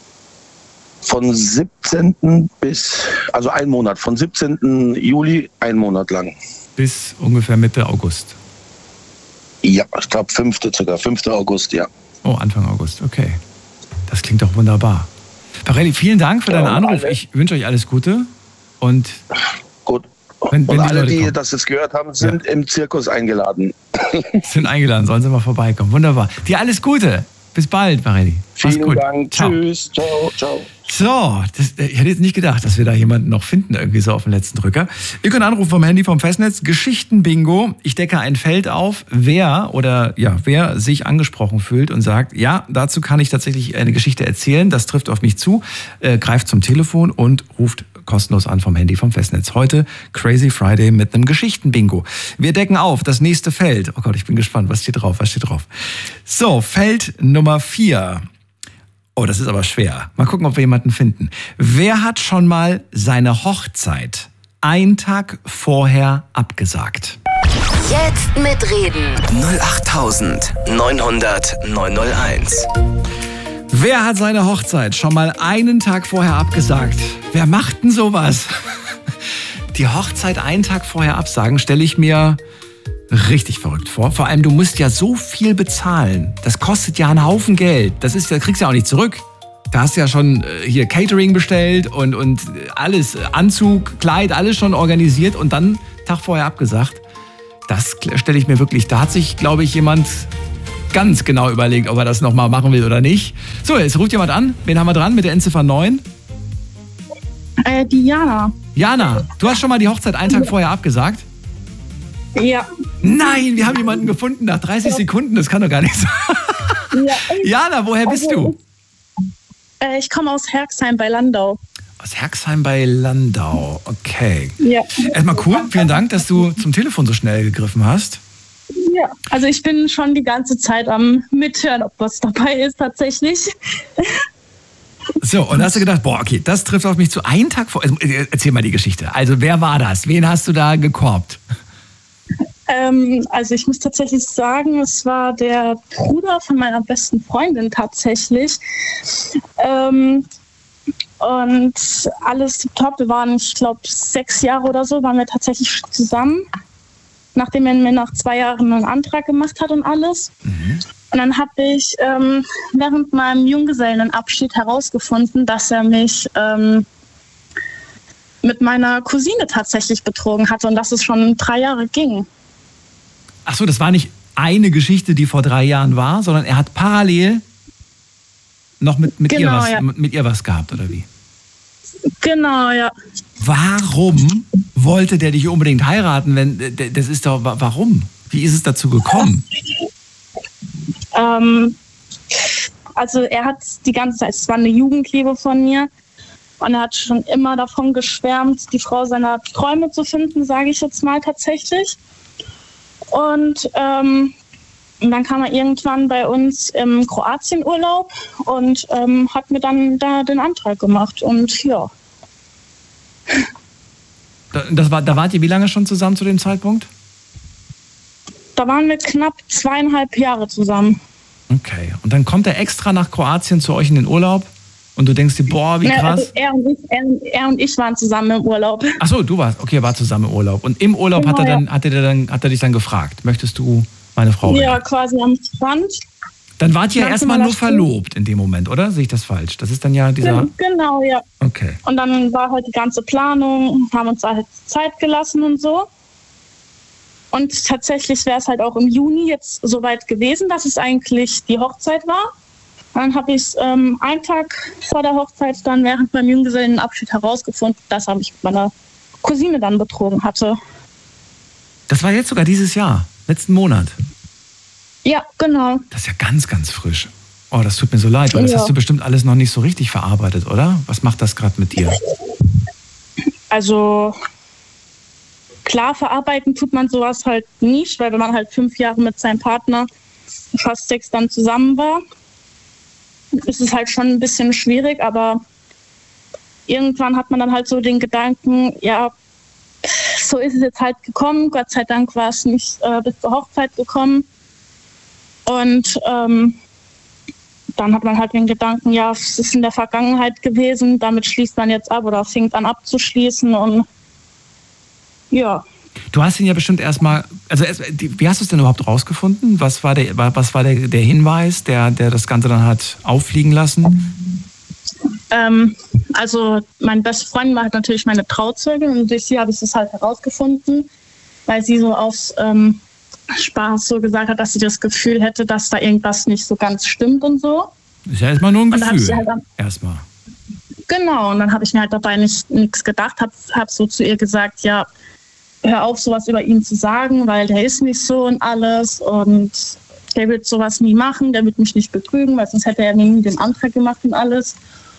G: Von siebzehnten bis, also ein Monat, von siebzehnten Juli, ein Monat lang.
A: Bis ungefähr Mitte August?
G: Ja, ich glaube fünfte sogar, fünfte August, ja.
A: Oh, Anfang August, okay. Das klingt doch wunderbar. Marelli, vielen Dank für deinen ja, Anruf. Ich wünsche euch alles Gute. Und
G: gut.
A: Wenn, wenn
G: und
A: die
G: alle, die
A: kommen.
G: das jetzt gehört haben, sind ja. im Zirkus eingeladen.
A: Sind eingeladen, sollen sie mal vorbeikommen. Wunderbar. Dir alles Gute. Bis bald, Marelli.
G: Vielen
A: gut.
G: Dank. Ciao. Tschüss. Ciao, ciao.
A: So, das, ich hätte jetzt nicht gedacht, dass wir da jemanden noch finden, irgendwie so auf den letzten Drücker. Ihr könnt anrufen vom Handy vom Festnetz. Geschichten-Bingo. Ich decke ein Feld auf, wer oder ja, wer sich angesprochen fühlt und sagt, ja, dazu kann ich tatsächlich eine Geschichte erzählen, das trifft auf mich zu, äh, greift zum Telefon und ruft kostenlos an vom Handy vom Festnetz. Heute Crazy Friday mit einem Geschichten-Bingo. Wir decken auf das nächste Feld. Oh Gott, ich bin gespannt. Was steht drauf? Was steht drauf? So, Feld Nummer vier. Oh, das ist aber schwer. Mal gucken, ob wir jemanden finden. Wer hat schon mal seine Hochzeit einen Tag vorher abgesagt?
B: Jetzt mitreden.
C: null acht neunhundert neunhunderteins.
A: Wer hat seine Hochzeit schon mal einen Tag vorher abgesagt? Wer macht denn sowas? Die Hochzeit einen Tag vorher absagen, stelle ich mir richtig verrückt vor. Vor allem, du musst ja so viel bezahlen. Das kostet ja einen Haufen Geld. Das ist, das kriegst du ja auch nicht zurück. Da hast du ja schon äh, hier Catering bestellt und, und alles, Anzug, Kleid, alles schon organisiert und dann Tag vorher abgesagt. Das stelle ich mir wirklich, da hat sich, glaube ich, jemand ganz genau überlegt, ob er das nochmal machen will oder nicht. So, jetzt ruft jemand an. Wen haben wir dran mit der Endziffer neun?
H: Äh, die Jana.
A: Jana, du hast schon mal die Hochzeit einen Tag vorher abgesagt?
H: Ja.
A: Nein, wir haben jemanden gefunden nach dreißig Sekunden. Das kann doch gar nicht sein. Ja. Jana, woher bist
H: also, du? Äh, ich komme aus Herxheim bei Landau.
A: Aus Herxheim bei Landau, okay.
H: Ja.
A: Erstmal cool, vielen Dank, dass du zum Telefon so schnell gegriffen hast.
H: Ja, also ich bin schon die ganze Zeit am Mithören, ob was dabei ist tatsächlich.
A: So, und hast du gedacht, boah, okay, das trifft auf mich zu. Einen Tag vor. Also, erzähl mal die Geschichte. Also, wer war das? Wen hast du da gekorbt?
H: Ähm, also, ich muss tatsächlich sagen, es war der Bruder von meiner besten Freundin tatsächlich. Ähm, und alles top. Wir waren, ich glaube, sechs Jahre oder so, waren wir tatsächlich zusammen. Nachdem er mir nach zwei Jahren einen Antrag gemacht hat und alles. Mhm. Und dann habe ich ähm, während meinem Junggesellenabschied herausgefunden, dass er mich ähm, mit meiner Cousine tatsächlich betrogen hatte und dass es schon drei Jahre ging.
A: Ach so, das war nicht eine Geschichte, die vor drei Jahren war, sondern er hat parallel noch mit, mit,
H: genau,
A: ihr, was,
H: ja.
A: mit, mit ihr was gehabt, oder wie?
H: Genau, ja.
A: Warum wollte der dich unbedingt heiraten? Wenn das ist doch, warum? Wie ist es dazu gekommen?
H: Ähm, also er hat die ganze Zeit, es war eine Jugendliebe von mir und er hat schon immer davon geschwärmt, die Frau seiner Träume zu finden, sage ich jetzt mal tatsächlich. Und ähm, dann kam er irgendwann bei uns im Kroatien-Urlaub und ähm, hat mir dann da den Antrag gemacht und ja.
A: Das war, da wart ihr wie lange schon zusammen zu dem Zeitpunkt?
H: Da waren wir knapp zweieinhalb Jahre zusammen.
A: Okay, und dann kommt er extra nach Kroatien zu euch in den Urlaub und du denkst dir, boah, wie krass.
H: Ja, also er, und ich, er, er und ich waren zusammen im Urlaub.
A: Ach so, du warst, okay, er war zusammen im Urlaub. Und im Urlaub genau, hat, er dann, ja. hat, er dann, hat er dich dann gefragt, möchtest du meine Frau.
H: Ja, quasi am Strand.
A: Dann wart ihr
H: Ganz
A: erstmal
H: normaler
A: nur verlobt in dem Moment, oder? Sehe ich das falsch? Das ist dann ja dieser...
H: Genau, ja.
A: Okay.
H: Und dann war halt die ganze Planung, haben uns halt Zeit gelassen und so. Und tatsächlich wäre es halt auch im Juni jetzt soweit gewesen, dass es eigentlich die Hochzeit war. Dann habe ich es ähm, einen Tag vor der Hochzeit dann während meinem Junggesellenabschied herausgefunden, dass ich mit meiner Cousine dann betrogen hatte.
A: Das war jetzt sogar dieses Jahr, letzten Monat.
H: Ja, genau.
A: Das ist ja ganz, ganz frisch. Oh, das tut mir so leid, weil das
H: Ja.
A: hast du bestimmt alles noch nicht so richtig verarbeitet, oder? Was macht das gerade mit dir?
H: Also klar, verarbeiten tut man sowas halt nicht, weil wenn man halt fünf Jahre mit seinem Partner, fast sechs dann zusammen war, ist es halt schon ein bisschen schwierig, aber irgendwann hat man dann halt so den Gedanken, ja, so ist es jetzt halt gekommen, Gott sei Dank war es nicht äh, bis zur Hochzeit gekommen und ähm, dann hat man halt den Gedanken, ja, es ist in der Vergangenheit gewesen, damit schließt man jetzt ab oder fängt an abzuschließen und ja.
A: Du hast ihn ja bestimmt erstmal, also erst, wie hast du es denn überhaupt rausgefunden? Was war der, was war der, der Hinweis, der, der das Ganze dann hat auffliegen lassen?
H: Ähm, also mein beste Freund war halt natürlich meine Trauzeugin und durch sie habe ich das halt herausgefunden, weil sie so aus ähm, Spaß so gesagt hat, dass sie das Gefühl hätte, dass da irgendwas nicht so ganz stimmt und so.
A: Ist ja erstmal nur ein
H: Und da hab ich
A: Gefühl.
H: sie halt dann-
A: Erstmal.
H: Genau, und dann habe ich mir halt dabei nicht nichts gedacht, habe hab so zu ihr gesagt, ja, hör auf, sowas über ihn zu sagen, weil der ist nicht so und alles und der wird sowas nie machen, der wird mich nicht betrügen, weil sonst hätte er mir nie den Antrag gemacht und alles.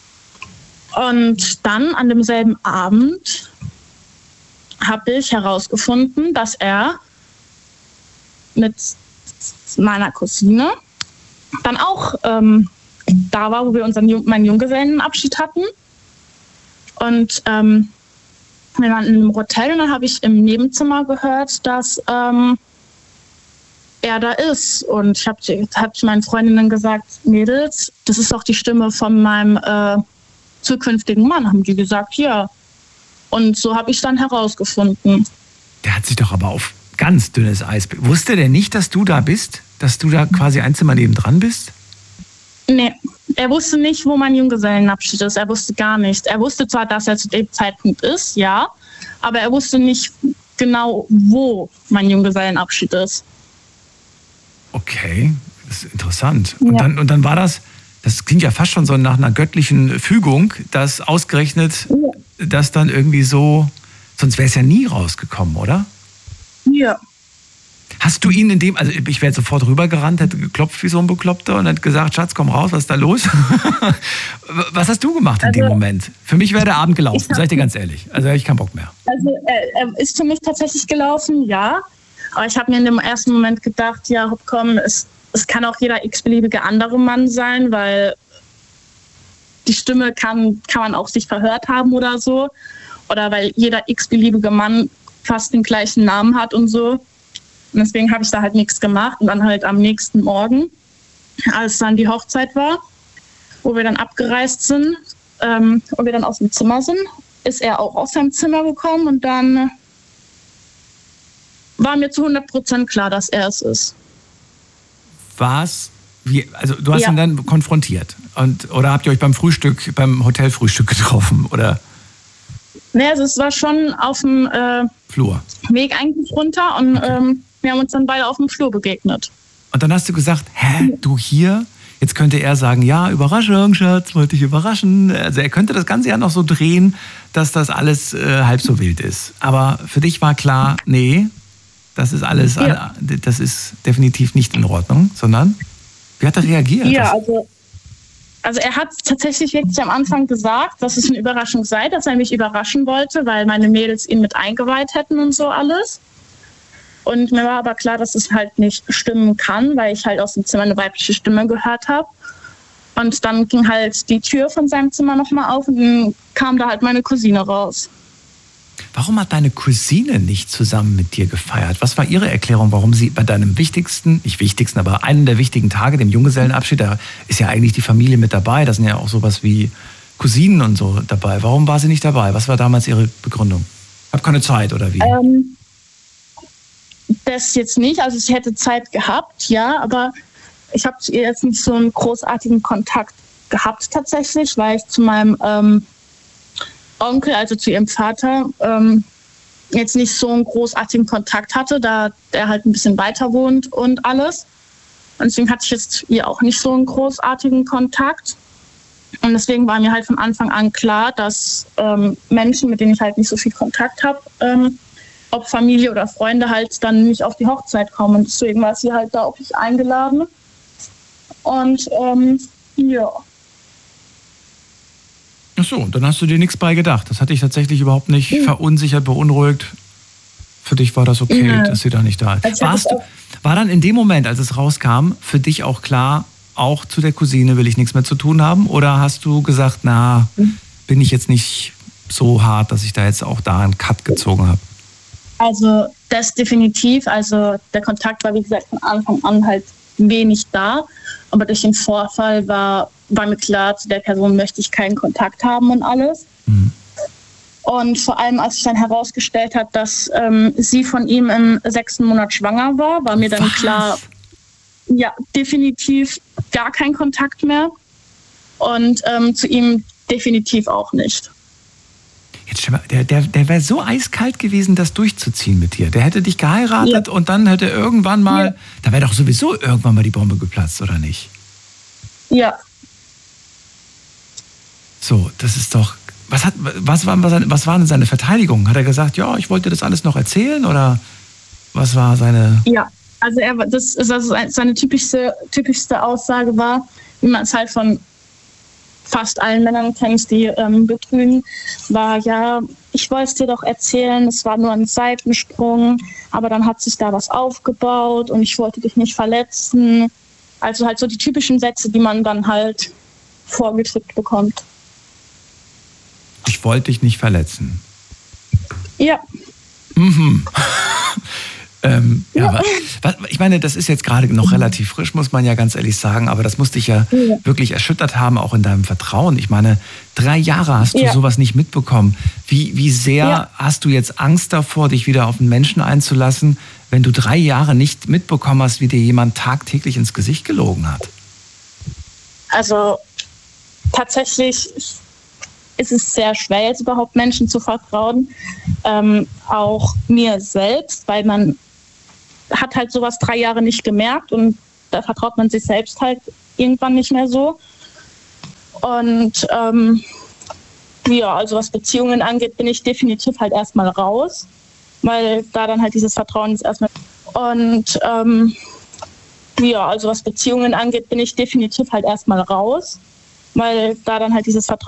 H: Und dann an demselben Abend habe ich herausgefunden, dass er mit meiner Cousine dann auch ähm, da war, wo wir unseren Jung- meinen Junggesellenabschied hatten. Und ähm, wir waren in einem Hotel und dann habe ich im Nebenzimmer gehört, dass ähm, er da ist. Und ich habe hab zu meinen Freundinnen gesagt, Mädels, das ist doch die Stimme von meinem äh, zukünftigen Mann. Haben die gesagt, ja. Und so habe ich dann herausgefunden.
A: Der hat sich doch aber auf ganz dünnes Eis... be- Wusste der nicht, dass du da bist? Dass du da quasi ein Zimmer nebendran bist?
H: Nee, er wusste nicht, wo mein Junggesellenabschied ist. Er wusste gar nicht. Er wusste zwar, dass er zu dem Zeitpunkt ist, ja, aber er wusste nicht genau, wo mein Junggesellenabschied ist.
A: Okay, das ist interessant. Und,
H: Ja.
A: dann, und dann war das, das klingt ja fast schon so nach einer göttlichen Fügung, dass ausgerechnet das dann irgendwie so, sonst wäre es ja nie rausgekommen, oder?
H: Ja.
A: Hast du ihn in dem, also ich wäre sofort rübergerannt, hätte geklopft wie so ein Bekloppter und hätte gesagt, Schatz, komm raus, was ist da los? Was hast du gemacht in
H: Also,
A: dem Moment? Für mich wäre der Abend gelaufen,
H: ich hab-
A: sag ich dir ganz ehrlich. Also hätte ich keinen Bock mehr.
H: Also er, er ist für mich tatsächlich gelaufen, ja. Aber ich habe mir in dem ersten Moment gedacht, ja, komm, es, es kann auch jeder x-beliebige andere Mann sein, weil die Stimme kann, kann man auch sich verhört haben oder so. Oder weil jeder x-beliebige Mann fast den gleichen Namen hat und so. Und deswegen habe ich da halt nichts gemacht. Und dann halt am nächsten Morgen, als dann die Hochzeit war, wo wir dann abgereist sind ähm, und wir dann aus dem Zimmer sind, ist er auch aus seinem Zimmer gekommen und dann war mir zu hundert Prozent klar, dass er es ist.
A: Was? Wie, also du hast
H: Ja.
A: ihn dann konfrontiert und oder habt ihr euch beim Frühstück, beim Hotelfrühstück getroffen oder
H: Nee, also es war schon auf dem äh,
A: Flur?
H: Weg eigentlich runter und
A: Okay.
H: ähm, wir haben uns dann beide auf dem Flur begegnet.
A: Und dann hast du gesagt, hä, du hier? Jetzt könnte er sagen, ja, Überraschung, Schatz, wollte ich überraschen. Also er könnte das Ganze ja noch so drehen, dass das alles äh, halb so wild ist. Aber für dich war klar, nee, das ist alles,
H: Ja.
A: das ist definitiv nicht in Ordnung, sondern wie hat er reagiert?
H: Ja,
A: Das-
H: also, also er hat tatsächlich wirklich am Anfang gesagt, dass es eine Überraschung sei, dass er mich überraschen wollte, weil meine Mädels ihn mit eingeweiht hätten und so alles. Und mir war aber klar, dass es halt nicht stimmen kann, weil ich halt aus dem Zimmer eine weibliche Stimme gehört habe. Und dann ging halt die Tür von seinem Zimmer nochmal auf und dann kam da halt meine Cousine raus.
A: Warum hat deine Cousine nicht zusammen mit dir gefeiert? Was war ihre Erklärung, warum sie bei deinem wichtigsten, nicht wichtigsten, aber einen der wichtigen Tage, dem Junggesellenabschied, da ist ja eigentlich die Familie mit dabei, da sind ja auch sowas wie Cousinen und so dabei. Warum war sie nicht dabei? Was war damals ihre Begründung? Hab keine Zeit oder wie?
H: Ähm, das jetzt nicht. Also ich hätte Zeit gehabt, ja, aber ich habe zu ihr jetzt nicht so einen großartigen Kontakt gehabt tatsächlich, weil ich zu meinem ähm, Onkel, also zu ihrem Vater, ähm, jetzt nicht so einen großartigen Kontakt hatte, da der halt ein bisschen weiter wohnt und alles. Und deswegen hatte ich jetzt ihr auch nicht so einen großartigen Kontakt. Und deswegen war mir halt von Anfang an klar, dass ähm, Menschen, mit denen ich halt nicht so viel Kontakt habe, ähm, ob Familie oder Freunde, halt dann nicht auf die Hochzeit kommen. Und deswegen war sie halt da auch nicht eingeladen. Und ähm, ja.
A: Ach so, dann hast du dir nichts bei gedacht. Das hat dich tatsächlich überhaupt nicht mhm. verunsichert, beunruhigt. Für dich war das okay, ja. dass sie da nicht da ist. Warst du, war dann in dem Moment, als es rauskam, für dich auch klar, auch zu der Cousine will ich nichts mehr zu tun haben? Oder hast du gesagt, na, mhm. bin ich jetzt nicht so hart, dass ich da jetzt auch da einen Cut gezogen habe?
H: Also das definitiv. Also der Kontakt war, wie gesagt, von Anfang an halt wenig da. Aber durch den Vorfall war, war mir klar, zu der Person möchte ich keinen Kontakt haben und alles. Mhm. Und vor allem, als sich dann herausgestellt hat, dass ähm, sie von ihm im sechsten Monat schwanger war, war mir dann Was? klar, ja, definitiv gar kein Kontakt mehr. Und ähm, zu ihm definitiv auch nicht.
A: Jetzt, der, der, der wäre so eiskalt gewesen, das durchzuziehen mit dir. Der hätte dich geheiratet ja. und dann hätte irgendwann mal, ja. da wäre doch sowieso irgendwann mal die Bombe geplatzt, oder nicht?
H: Ja.
A: So, das ist doch, was, hat, was, war, was, was war denn seine Verteidigung? Hat er gesagt, ja, ich wollte das alles noch erzählen, oder was war seine...
H: Ja, also er, das ist also seine typischste, typischste Aussage war, wie man es halt von fast allen Männern kennt, die ähm, betrügen, war, ja, ich wollte es dir doch erzählen, es war nur ein Seitensprung, aber dann hat sich da was aufgebaut und ich wollte dich nicht verletzen. Also halt so die typischen Sätze, die man dann halt vorgedrückt bekommt.
A: Ich wollte dich nicht verletzen.
H: Ja.
A: Mhm. Ähm, ja, was, ich meine, das ist jetzt gerade noch relativ frisch, muss man ja ganz ehrlich sagen, aber das muss dich ja, ja. wirklich erschüttert haben, auch in deinem Vertrauen. Ich meine, drei Jahre hast du ja. sowas nicht mitbekommen. Wie, wie sehr ja. hast du jetzt Angst davor, dich wieder auf einen Menschen einzulassen, wenn du drei Jahre nicht mitbekommen hast, wie dir jemand tagtäglich ins Gesicht gelogen hat?
H: Also tatsächlich ist es sehr schwer, jetzt überhaupt Menschen zu vertrauen. Ähm, auch mir selbst, weil man hat halt sowas drei Jahre nicht gemerkt und da vertraut man sich selbst halt irgendwann nicht mehr so. Und ähm, ja, also was Beziehungen angeht, bin ich definitiv halt erstmal raus, weil da dann halt dieses Vertrauen ist erstmal. Und ähm, ja, also was Beziehungen angeht, bin ich definitiv halt erstmal raus, weil da dann halt dieses Vertrauen